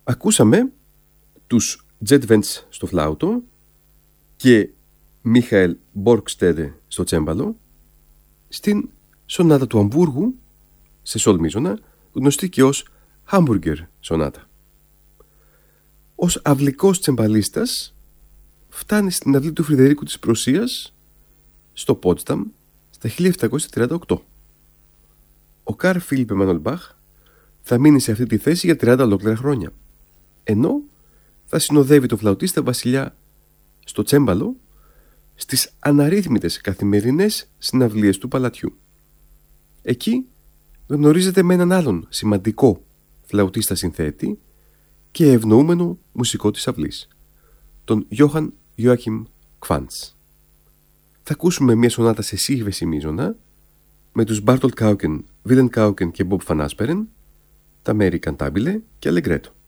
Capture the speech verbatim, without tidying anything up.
Ακούσαμε τους Jet Vents στο φλάουτο και Μίχαελ Μπορκστέντε στο τσέμπαλο στην σονάτα του Αμβούργου σε σολ μίζωνα, γνωστή και ως Hamburger σονάτα. Ως αυλικός τσεμπαλίστας φτάνει στην αυλή του Φρυδερίκου της Πρωσίας στο Πότσταμ στα χίλια επτακόσια τριάντα οκτώ. Ο Καρλ Φίλιπ Εμμανουέλ Μπαχ θα μείνει σε αυτή τη θέση για τριάντα ολόκληρα χρόνια, ενώ θα συνοδεύει το φλαουτίστα βασιλιά στο τσέμπαλο στις αναρρύθμιτες καθημερινές συναυλίες του παλατιού. Εκεί γνωρίζεται με έναν άλλον σημαντικό φλαουτίστα συνθέτη και ευνοούμενο μουσικό της αυλής, τον Johann Joachim Quantz. Θα ακούσουμε μια σονάτα σε σι βεσημίζωνα με τους Bartol Kauken, Willem Kauken και Bob van Asperen, τα μέρη Cantabile και Allegretto.